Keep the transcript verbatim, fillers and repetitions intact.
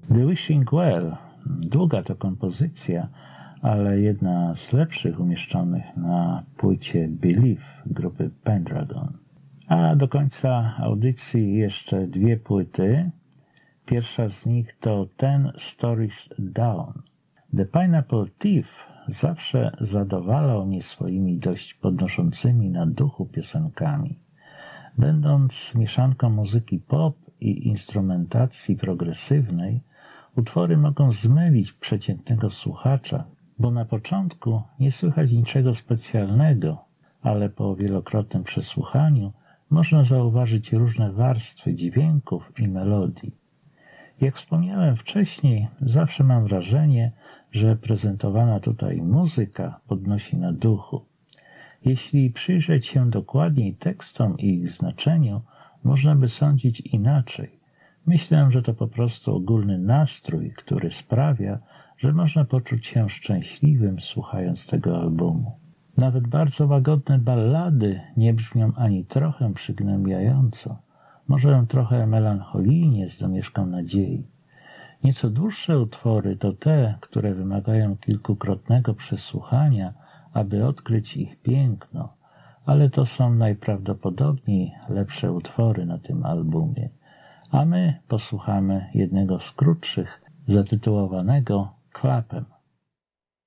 The Wishing Well, długa to kompozycja, ale jedna z lepszych umieszczonych na płycie Believe grupy Pendragon. A do końca audycji jeszcze dwie płyty. Pierwsza z nich to Ten Stories Down. The Pineapple Thief zawsze zadowalał mnie swoimi dość podnoszącymi na duchu piosenkami. Będąc mieszanką muzyki pop i instrumentacji progresywnej, utwory mogą zmylić przeciętnego słuchacza, bo na początku nie słychać niczego specjalnego, ale po wielokrotnym przesłuchaniu można zauważyć różne warstwy dźwięków i melodii. Jak wspomniałem wcześniej, zawsze mam wrażenie, że prezentowana tutaj muzyka podnosi na duchu. Jeśli przyjrzeć się dokładniej tekstom i ich znaczeniu, można by sądzić inaczej. Myślę, że to po prostu ogólny nastrój, który sprawia, że można poczuć się szczęśliwym, słuchając tego albumu. Nawet bardzo łagodne ballady nie brzmią ani trochę przygnębiająco, może trochę melancholijnie z domieszką nadziei. Nieco dłuższe utwory to te, które wymagają kilkukrotnego przesłuchania, aby odkryć ich piękno, ale to są najprawdopodobniej lepsze utwory na tym albumie. A my posłuchamy jednego z krótszych, zatytułowanego Klapem.